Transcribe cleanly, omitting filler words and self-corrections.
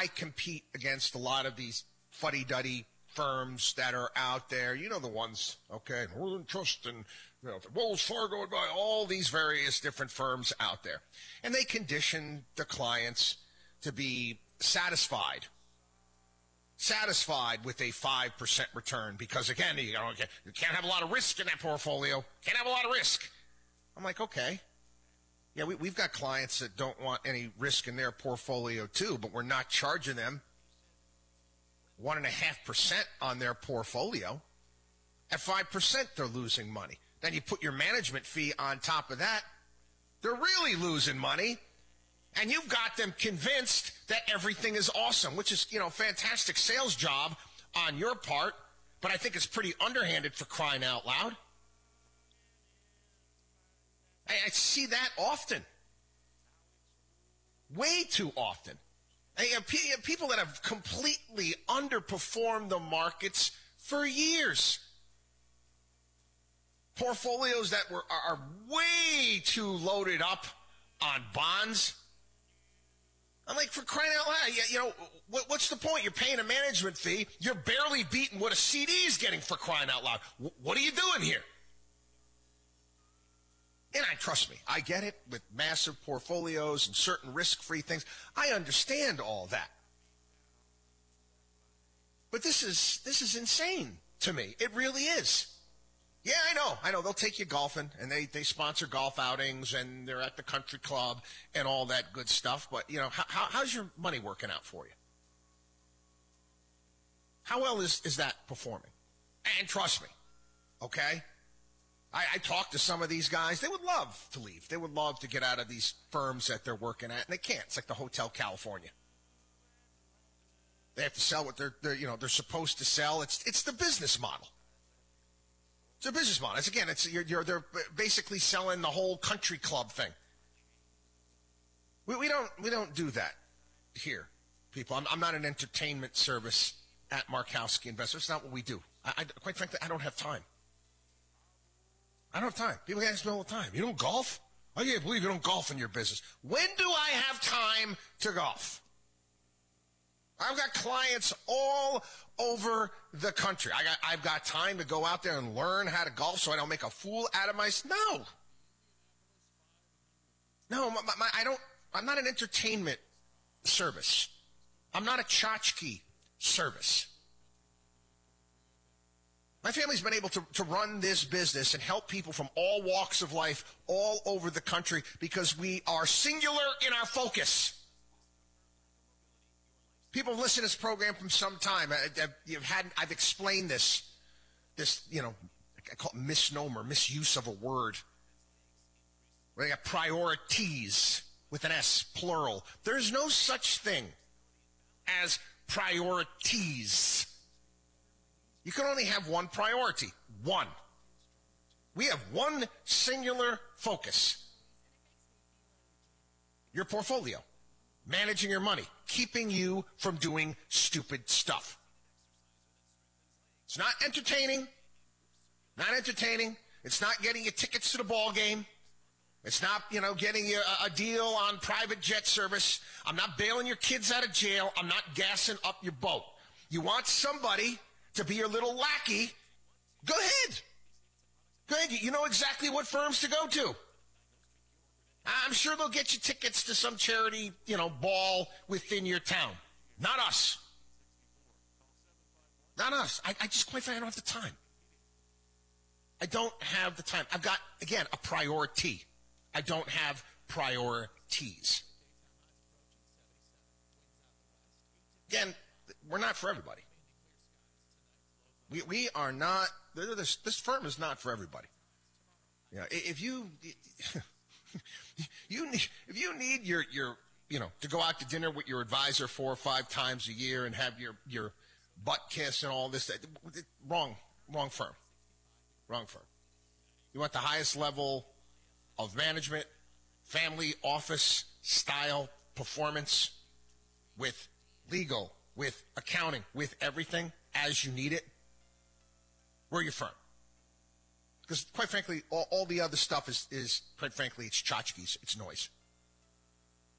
I compete against a lot of these fuddy-duddy firms that are out there. You know the ones, okay? Northern Trust and Wells Fargo and all these various different firms out there. And they condition the clients to be satisfied with a 5% return because, again, you can't have a lot of risk in that portfolio. Can't have a lot of risk. I'm like, okay. Yeah, we've got clients that don't want any risk in their portfolio too, but we're not charging them 1.5% on their portfolio. At 5%, they're losing money. Then you put your management fee on top of that. They're really losing money. And you've got them convinced that everything is awesome, which is, fantastic sales job on your part. But I think it's pretty underhanded for crying out loud. I see that often. Way too often. People that have completely underperformed the markets for years. Portfolios that are way too loaded up on bonds. I'm like, for crying out loud, what's the point? You're paying a management fee. You're barely beating what a CD is getting, for crying out loud. What are you doing here? And trust me, I get it with massive portfolios and certain risk-free things. I understand all that. But this is insane to me. It really is. Yeah, I know. They'll take you golfing, and they sponsor golf outings, and they're at the country club and all that good stuff. But, how's your money working out for you? How well is that performing? And trust me, okay? I talk to some of these guys. They would love to leave. They would love to get out of these firms that they're working at, and they can't. It's like the Hotel California. They have to sell what they're supposed to sell. It's the business model. It's a business model. They're basically selling the whole country club thing. We don't do that here, people. I'm not an entertainment service at Markowski Investors. It's not what we do. Quite frankly, I don't have time. I don't have time. People ask me all the time, you don't golf? I can't believe you don't golf in your business. When do I have time to golf? I've got clients all over the country. I've got time to go out there and learn how to golf so I don't make a fool out of myself. No, I'm not an entertainment service. I'm not a tchotchke service. My family's been able to run this business and help people from all walks of life all over the country because we are singular in our focus. People have listened to this program from some time. I've explained this, I call it misnomer, misuse of a word. Where they got priorities with an S, plural. There's no such thing as priorities. You can only have one priority. One. We have one singular focus. Your portfolio. Managing your money. Keeping you from doing stupid stuff. It's not entertaining. Not entertaining. It's not getting you tickets to the ball game. It's not, getting you a deal on private jet service. I'm not bailing your kids out of jail. I'm not gassing up your boat. You want somebody to be your little lackey, go ahead. Go ahead. You know exactly what firms to go to. I'm sure they'll get you tickets to some charity, ball within your town. Not us. Not us. I just quite frankly, I don't have the time. I don't have the time. I've got, again, a priority. I don't have priorities. Again, we're not for everybody. We are not, this firm is not for everybody. If you need your to go out to dinner with your advisor 4 or 5 times a year and have your butt kiss and all this, wrong firm. Wrong firm. You want the highest level of management, family office style performance with legal, with accounting, with everything as you need it. We're your firm. Because, quite frankly, all the other stuff is quite frankly, it's tchotchkes. It's noise.